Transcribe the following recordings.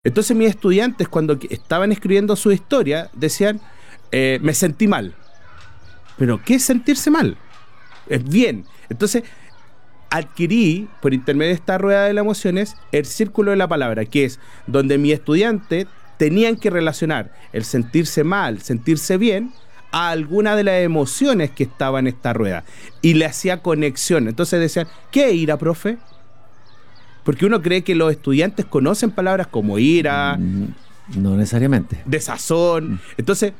Entonces mis estudiantes, cuando estaban escribiendo su historia, decían, me sentí mal. ¿Pero qué es sentirse mal? Es bien. Entonces adquirí, por intermedio de esta rueda de las emociones, el círculo de la palabra, que es donde mi estudiante tenían que relacionar el sentirse mal, sentirse bien, a alguna de las emociones que estaban en esta rueda. Y le hacía conexión. Entonces decían, ¿qué es ira, profe? Porque uno cree que los estudiantes conocen palabras como ira. No necesariamente. Desazón. Entonces,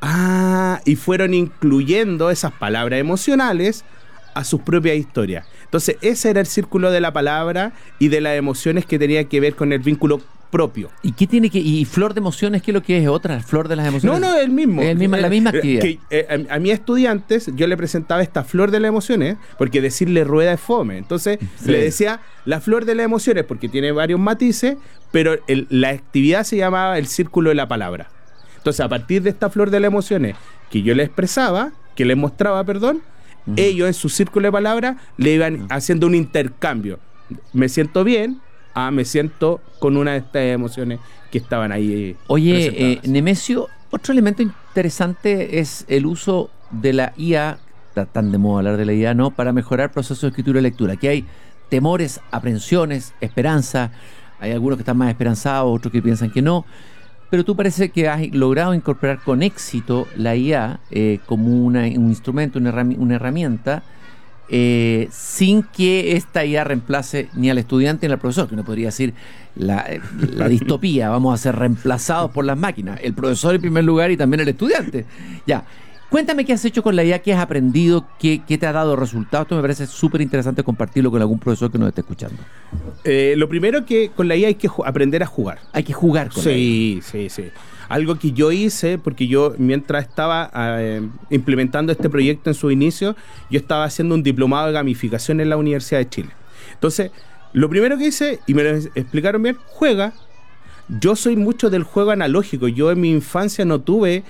y fueron incluyendo esas palabras emocionales a sus propias historias. Entonces, ese era el círculo de la palabra y de las emociones que tenía que ver con el vínculo propio. ¿Y qué tiene que y flor de emociones qué es lo que es? ¿Otra flor de las emociones? No, el mismo. La misma actividad. A mis estudiantes yo le presentaba esta flor de las emociones, porque decirle rueda es fome. Entonces le decía la flor de las emociones, porque tiene varios matices, pero la actividad se llamaba el círculo de la palabra. Entonces, a partir de esta flor de las emociones que yo les expresaba, que les mostraba, ellos en su círculo de palabras le iban haciendo un intercambio. Me siento bien, me siento con una de estas emociones que estaban ahí. Oye, Nemesio, otro elemento interesante es el uso de la IA, está tan de moda hablar de la IA, ¿no? Para mejorar procesos de escritura y lectura. Aquí hay temores, aprensiones, esperanza. Hay algunos que están más esperanzados, otros que piensan que no. Pero tú parece que has logrado incorporar con éxito la IA como un instrumento, una herramienta, sin que esta IA reemplace ni al estudiante ni al profesor, que uno podría decir la distopía, vamos a ser reemplazados por las máquinas, el profesor en primer lugar y también el estudiante. Ya, cuéntame qué has hecho con la IA, qué has aprendido, qué te ha dado resultados. Esto me parece súper interesante compartirlo con algún profesor que nos esté escuchando. Lo primero que con la IA hay que aprender a jugar. Hay que jugar con la IA. Sí. Algo que yo hice, porque yo mientras estaba implementando este proyecto en su inicio, yo estaba haciendo un diplomado de gamificación en la Universidad de Chile. Entonces, lo primero que hice, y me lo explicaron bien, juega. Yo soy mucho del juego analógico. Yo en mi infancia no tuve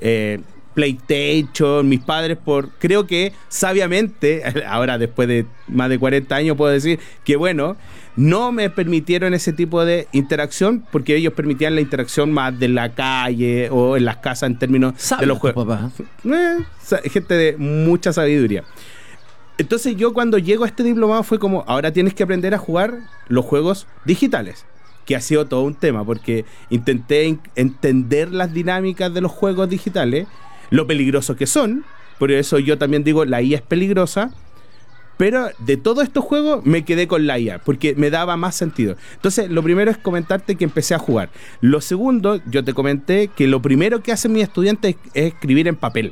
PlayStation, mis padres, creo que sabiamente, ahora después de más de 40 años puedo decir que bueno, no me permitieron ese tipo de interacción, porque ellos permitían la interacción más de la calle o en las casas en términos de los juegos. Papá. Gente de mucha sabiduría. Entonces yo cuando llego a este diplomado fue como, ahora tienes que aprender a jugar los juegos digitales, que ha sido todo un tema, porque intenté entender las dinámicas de los juegos digitales, lo peligrosos que son. Por eso yo también digo, la IA es peligrosa, pero de todos estos juegos me quedé con la IA, porque me daba más sentido. Entonces, lo primero es comentarte que empecé a jugar. Lo segundo, yo te comenté que lo primero que hacen mis estudiantes es escribir en papel.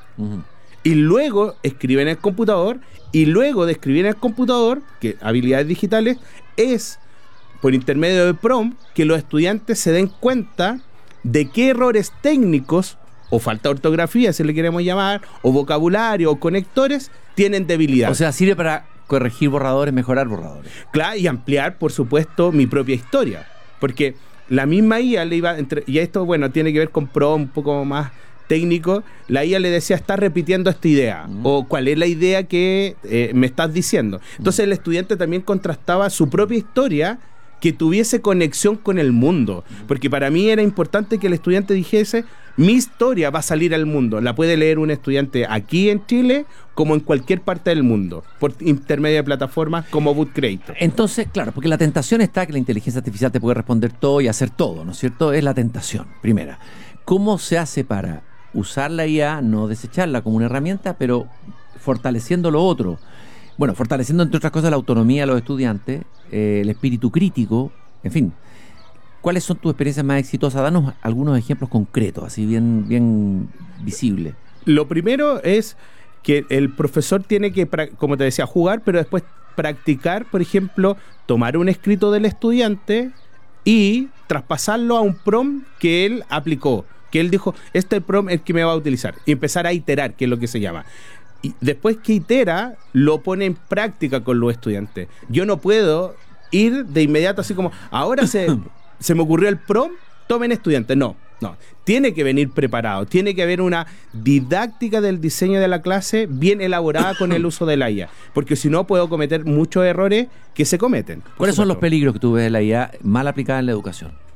Y luego escriben en el computador, y luego de escribir en el computador, que habilidades digitales, es por intermedio de prompt que los estudiantes se den cuenta de qué errores técnicos o falta de ortografía, si le queremos llamar, o vocabulario, o conectores, tienen debilidad. O sea, sirve para corregir borradores, mejorar borradores. Claro, y ampliar, por supuesto, mi propia historia. Porque la misma IA le iba, y esto, bueno, tiene que ver con un poco más técnico, la IA le decía, estás repitiendo esta idea, o cuál es la idea que me estás diciendo. Entonces el estudiante también contrastaba su propia historia, que tuviese conexión con el mundo, porque para mí era importante que el estudiante dijese, mi historia va a salir al mundo, la puede leer un estudiante aquí en Chile como en cualquier parte del mundo, por intermedio de plataformas como Boot Creator. Entonces, claro, porque la tentación está que la inteligencia artificial te puede responder todo y hacer todo, ¿no es cierto? Es la tentación, primera. ¿Cómo se hace para usar la IA, no desecharla como una herramienta, pero fortaleciendo lo otro? Bueno, fortaleciendo entre otras cosas la autonomía de los estudiantes, el espíritu crítico, en fin. ¿Cuáles son tus experiencias más exitosas? Danos algunos ejemplos concretos, así bien visibles. Lo primero es que el profesor tiene que, como te decía, jugar, pero después practicar, por ejemplo, tomar un escrito del estudiante y traspasarlo a un prompt que él aplicó, que él dijo, este prompt es el que me va a utilizar, y empezar a iterar, que es lo que se llama. Y después que itera, lo pone en práctica con los estudiantes. Yo no puedo ir de inmediato así como, ahora se me ocurrió el prompt, tomen estudiantes. No. Tiene que venir preparado. Tiene que haber una didáctica del diseño de la clase bien elaborada con el uso de la IA. Porque si no, puedo cometer muchos errores que se cometen. ¿Cuáles son los peligros que tú ves de la IA mal aplicada en la educación?